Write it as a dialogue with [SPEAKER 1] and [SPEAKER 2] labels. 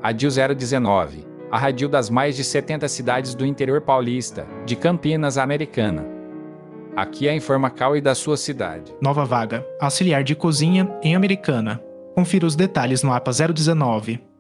[SPEAKER 1] Radil 019. A radil das mais de 70 cidades do interior paulista, de Campinas a Americana. Aqui é a Informacal e da sua cidade.
[SPEAKER 2] Nova vaga, auxiliar de cozinha em Americana. Confira os detalhes no APA 019.